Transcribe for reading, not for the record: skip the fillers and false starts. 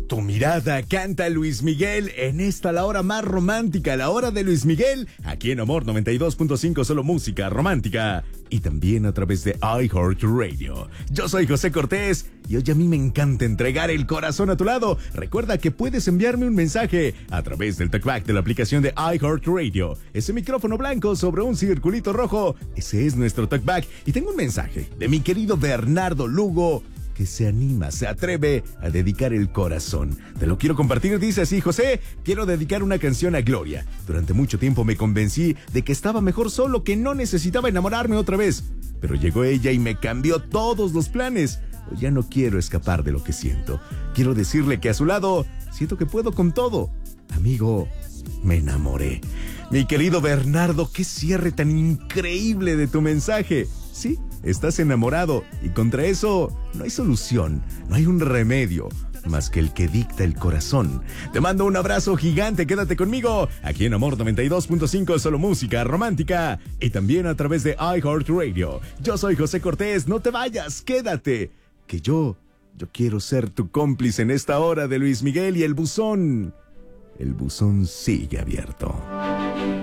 Tu mirada canta Luis Miguel en esta la hora más romántica, la hora de Luis Miguel, aquí en Amor 92.5, solo música romántica y también a través de iHeartRadio. Yo soy José Cortés y hoy a mí me encanta entregar el corazón a tu lado. Recuerda que puedes enviarme un mensaje a través del talkback de la aplicación de iHeartRadio. Ese micrófono blanco sobre un circulito rojo, ese es nuestro talkback. Y tengo un mensaje de mi querido Bernardo Lugo, que se anima, se atreve a dedicar el corazón. Te lo quiero compartir, dice así: José, quiero dedicar una canción a Gloria. Durante mucho tiempo me convencí de que estaba mejor solo, que no necesitaba enamorarme otra vez. Pero llegó ella y me cambió todos los planes. Hoy ya no quiero escapar de lo que siento. Quiero decirle que a su lado siento que puedo con todo. Amigo, me enamoré. Mi querido Bernardo, qué cierre tan increíble de tu mensaje. Sí, estás enamorado y contra eso no hay solución, no hay un remedio más que el que dicta el corazón. Te mando un abrazo gigante, quédate conmigo aquí en Amor 92.5, solo música romántica y también a través de iHeartRadio. Yo soy José Cortés, no te vayas, quédate, que yo quiero ser tu cómplice en esta hora de Luis Miguel y el buzón sigue abierto.